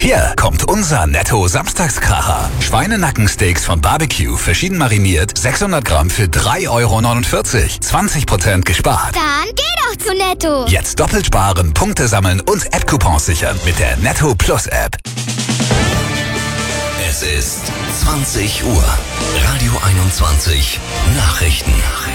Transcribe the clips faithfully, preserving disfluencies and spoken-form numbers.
Hier kommt unser Netto-Samstagskracher. Schweinenackensteaks von Barbecue, verschieden mariniert, sechshundert Gramm für drei Euro neunundvierzig. zwanzig Prozent gespart. Dann geh doch zu Netto. Jetzt doppelt sparen, Punkte sammeln und App-Coupons sichern mit der Netto Plus App. Es ist zwanzig Uhr. Radio einundzwanzig. Nachrichten.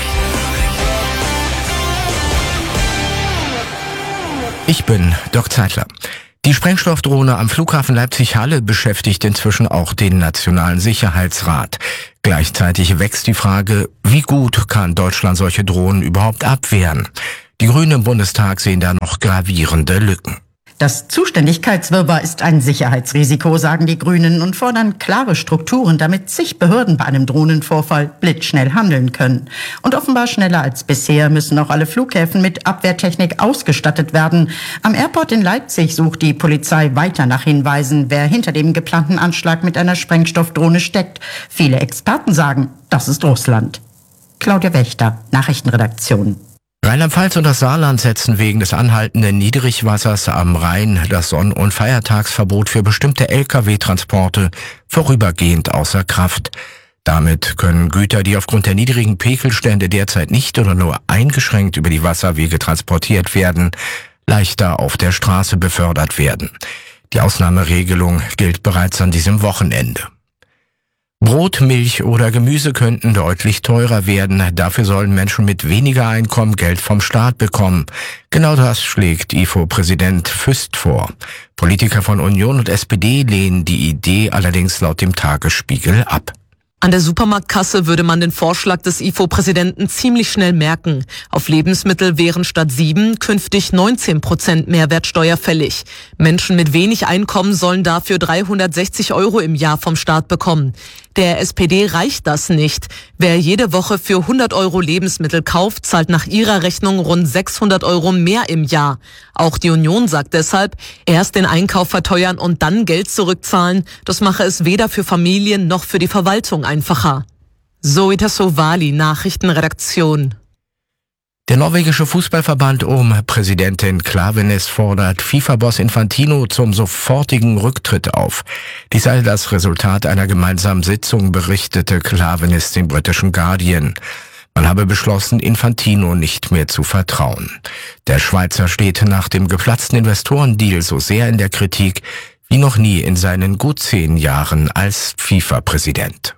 Ich bin Dirk Zeitler. Die Sprengstoffdrohne am Flughafen Leipzig-Halle beschäftigt inzwischen auch den Nationalen Sicherheitsrat. Gleichzeitig wächst die Frage, wie gut kann Deutschland solche Drohnen überhaupt abwehren? Die Grünen im Bundestag sehen da noch gravierende Lücken. Das Zuständigkeitswirrwarr ist ein Sicherheitsrisiko, sagen die Grünen, und fordern klare Strukturen, damit zig Behörden bei einem Drohnenvorfall blitzschnell handeln können. Und offenbar schneller als bisher müssen auch alle Flughäfen mit Abwehrtechnik ausgestattet werden. Am Airport in Leipzig sucht die Polizei weiter nach Hinweisen, wer hinter dem geplanten Anschlag mit einer Sprengstoffdrohne steckt. Viele Experten sagen, das ist Russland. Claudia Wächter, Nachrichtenredaktion. Rheinland-Pfalz und das Saarland setzen wegen des anhaltenden Niedrigwassers am Rhein das Sonn- und Feiertagsverbot für bestimmte L K W-Transporte vorübergehend außer Kraft. Damit können Güter, die aufgrund der niedrigen Pegelstände derzeit nicht oder nur eingeschränkt über die Wasserwege transportiert werden, leichter auf der Straße befördert werden. Die Ausnahmeregelung gilt bereits an diesem Wochenende. Brot, Milch oder Gemüse könnten deutlich teurer werden. Dafür sollen Menschen mit weniger Einkommen Geld vom Staat bekommen. Genau das schlägt I F O-Präsident Füst vor. Politiker von Union und S P D lehnen die Idee allerdings laut dem Tagesspiegel ab. An der Supermarktkasse würde man den Vorschlag des I F O-Präsidenten ziemlich schnell merken. Auf Lebensmittel wären statt sieben künftig neunzehn Prozent Mehrwertsteuer fällig. Menschen mit wenig Einkommen sollen dafür dreihundertsechzig Euro im Jahr vom Staat bekommen. Der S P D reicht das nicht. Wer jede Woche für hundert Euro Lebensmittel kauft, zahlt nach ihrer Rechnung rund sechshundert Euro mehr im Jahr. Auch die Union sagt deshalb, erst den Einkauf verteuern und dann Geld zurückzahlen. Das mache es weder für Familien noch für die Verwaltung einfacher. Zoe Tassovali, Nachrichtenredaktion. Der norwegische Fußballverband um Präsidentin Klaveness fordert FIFA-Boss Infantino zum sofortigen Rücktritt auf. Dies sei das Resultat einer gemeinsamen Sitzung, berichtete Klaveness dem britischen Guardian. Man habe beschlossen, Infantino nicht mehr zu vertrauen. Der Schweizer steht nach dem geplatzten Investorendeal so sehr in der Kritik wie noch nie in seinen gut zehn Jahren als FIFA-Präsident.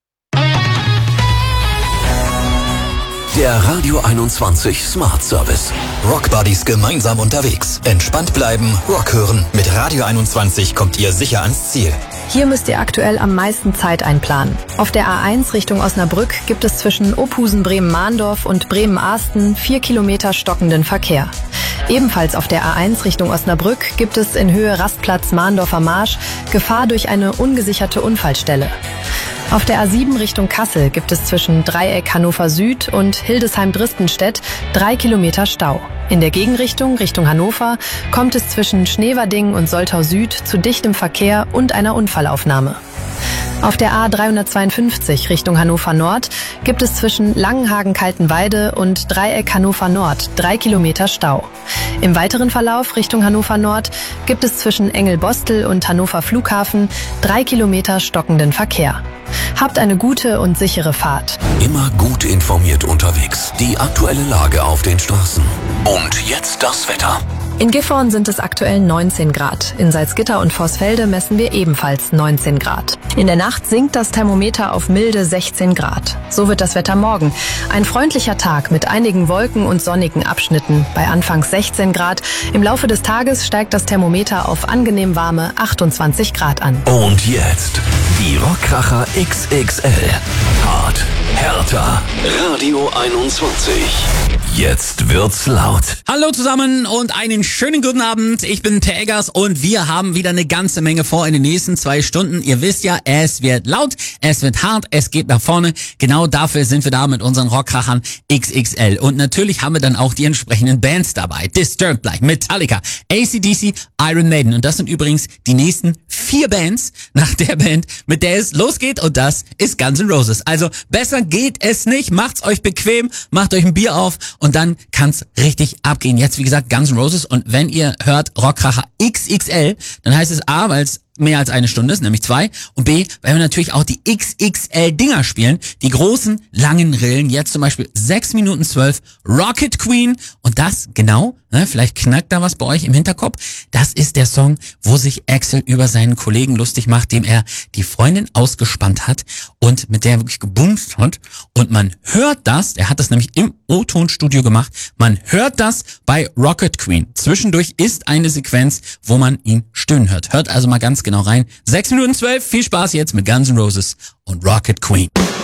Der Radio einundzwanzig Smart Service. Rock Buddies gemeinsam unterwegs. Entspannt bleiben, Rock hören. Mit Radio einundzwanzig kommt ihr sicher ans Ziel. Hier müsst ihr aktuell am meisten Zeit einplanen. Auf der A eins Richtung Osnabrück gibt es zwischen Ophusen-Bremen-Mahndorf und Bremen-Ahsten vier Kilometer stockenden Verkehr. Ebenfalls auf der A eins Richtung Osnabrück gibt es in Höhe Rastplatz Mahndorfer Marsch Gefahr durch eine ungesicherte Unfallstelle. Auf der A sieben Richtung Kassel gibt es zwischen Dreieck Hannover Süd und Hildesheim-Dristenstedt drei Kilometer Stau. In der Gegenrichtung, Richtung Hannover, kommt es zwischen Schneverding und Soltau Süd zu dichtem Verkehr und einer Unfallaufnahme. Auf der A dreihundertzweiundfünfzig Richtung Hannover Nord gibt es zwischen Langenhagen-Kaltenweide und Dreieck Hannover Nord drei Kilometer Stau. Im weiteren Verlauf Richtung Hannover Nord gibt es zwischen Engelbostel und Hannover Flughafen drei Kilometer stockenden Verkehr. Habt eine gute und sichere Fahrt. Immer gut informiert unterwegs. Die aktuelle Lage auf den Straßen. Und jetzt das Wetter. In Gifhorn sind es aktuell neunzehn Grad. In Salzgitter und Vorsfelde messen wir ebenfalls neunzehn Grad. In der Nacht sinkt das Thermometer auf milde sechzehn Grad. So wird das Wetter morgen. Ein freundlicher Tag mit einigen Wolken und sonnigen Abschnitten. Bei anfangs sechzehn Grad. Im Laufe des Tages steigt das Thermometer auf angenehm warme achtundzwanzig Grad an. Und jetzt die Rockkracher X X L. Hart, härter. Radio einundzwanzig. Jetzt wird's laut. Hallo zusammen und einen schönen guten Abend. Ich bin Tägers und wir haben wieder eine ganze Menge vor in den nächsten zwei Stunden. Ihr wisst ja, es wird laut, es wird hart, es geht nach vorne. Genau dafür sind wir da mit unseren Rockkrachern X X L. Und natürlich haben wir dann auch die entsprechenden Bands dabei. Disturbed gleich, Metallica, A C D C, Iron Maiden. Und das sind übrigens die nächsten vier Bands nach der Band, mit der es losgeht. Und das ist Guns N' Roses. Also besser geht es nicht. Macht's euch bequem, macht euch ein Bier auf und dann kann's richtig abgehen. Jetzt, wie gesagt, Guns N' Roses, und wenn ihr hört Rockkracher X X L, dann heißt es A, weil es mehr als eine Stunde ist, nämlich zwei, und B, weil wir natürlich auch die X X L-Dinger spielen, die großen, langen Rillen, jetzt zum Beispiel sechs Minuten zwölf, Rocket Queen, und das, genau, ne, vielleicht knackt da was bei euch im Hinterkopf, das ist der Song, wo sich Axl über seinen Kollegen lustig macht, dem er die Freundin ausgespannt hat und mit der er wirklich gebumst hat, und man hört das, er hat das nämlich im O-Ton-Studio gemacht, man hört das bei Rocket Queen. Zwischendurch ist eine Sequenz, wo man ihn stöhnen hört. Hört also mal ganz genau rein. sechs Minuten zwölf, viel Spaß jetzt mit Guns N' Roses und Rocket Queen.